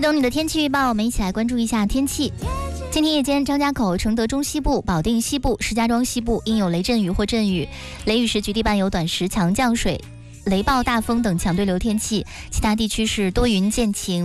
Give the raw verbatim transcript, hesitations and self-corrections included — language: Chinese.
懂你的天气预报，我们一起来关注一下天气。今天夜间，张家口、承德中西部、保定西部、石家庄西部应有雷阵雨或阵雨，雷雨时局地伴有短时强降水、雷暴、大风等强对流天气，其他地区是多云见晴。